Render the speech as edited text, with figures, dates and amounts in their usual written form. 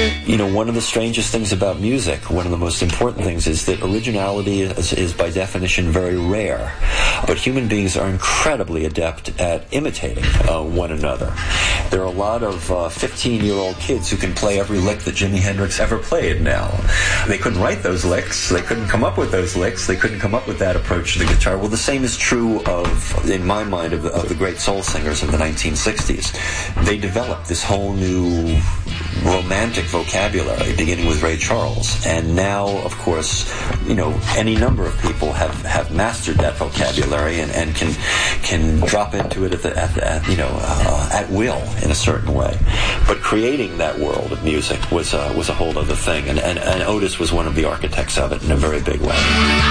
One of the strangest things about music, one of the most important things, is that originality is by definition very rare. But human beings are incredibly adept at imitating one another. There are a lot of 15-year-old kids who can play every lick that Jimi Hendrix ever played now. They couldn't write those licks. They couldn't come up with those licks. They couldn't come up with that approach to the guitar. Well, the same is true in my mind, of the great soul singers of the 1960s. They developed this whole new romantic vocabulary, beginning with Ray Charles. And now, of course, any number of people have mastered that vocabulary and can drop into it at will in a certain way. But creating that world of music was a whole other thing, and Otis was one of the architects of it in a very big way.